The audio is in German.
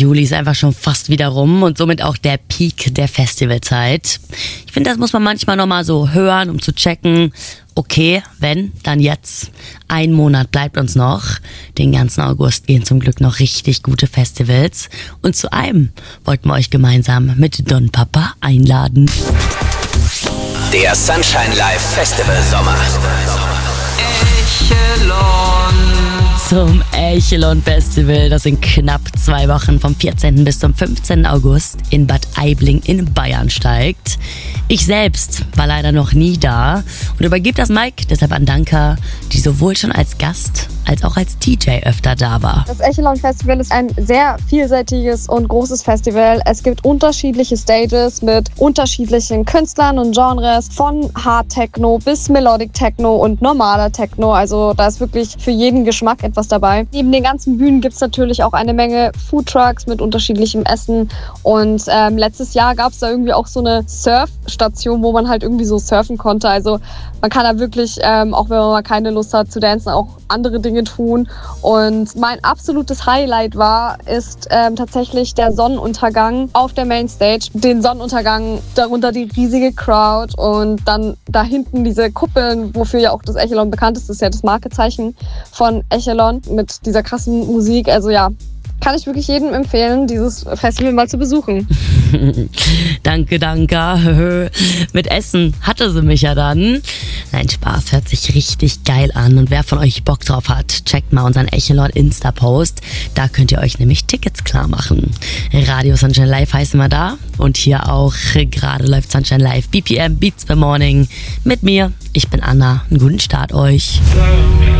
Juli ist einfach schon fast wieder rum und somit auch der Peak der Festivalzeit. Ich finde, das muss man manchmal nochmal so hören, um zu checken, okay, wenn, dann jetzt. 1 Monat bleibt uns noch. Den ganzen August gehen zum Glück noch richtig gute Festivals. Und zu einem wollten wir euch gemeinsam mit Don Papa einladen. Der Sunshine Live Festival Sommer. Zum Echelon Festival, das in knapp 2 Wochen vom 14. bis zum 15. August in Bad Aibling in Bayern steigt. Ich selbst war leider noch nie da und übergebe das Mic deshalb an Danka, die sowohl schon als Gast als auch als DJ öfter da war. Das Echelon Festival ist ein sehr vielseitiges und großes Festival. Es gibt unterschiedliche Stages mit unterschiedlichen Künstlern und Genres, von Hard Techno bis Melodic Techno und normaler Techno. Also da ist wirklich für jeden Geschmack etwas dabei. Neben den ganzen Bühnen gibt es natürlich auch eine Menge Foodtrucks mit unterschiedlichem Essen. Und letztes Jahr gab es da irgendwie auch so eine Surfstation, wo man halt irgendwie so surfen konnte. Also man kann da wirklich, auch wenn man mal keine Lust hat zu dancen, auch andere Dinge tun. Und mein absolutes Highlight ist tatsächlich der Sonnenuntergang auf der Mainstage. Den Sonnenuntergang, darunter die riesige Crowd und dann da hinten diese Kuppeln, wofür ja auch das Echelon bekannt ist. Das ist ja das Markezeichen von Echelon mit dieser krassen Musik. Also ja, kann ich wirklich jedem empfehlen, dieses Festival mal zu besuchen. Danke, Danke. Mit Essen hatte sie mich ja dann. Nein, Spaß, hört sich richtig geil an. Und wer von euch Bock drauf hat, checkt mal unseren Echelon Insta-Post. Da könnt ihr euch nämlich Tickets klar machen. Radio Sunshine Live heißen wir da. Und hier auch gerade läuft Sunshine Live BPM Beats by Morning mit mir. Ich bin Anna. Einen guten Start euch.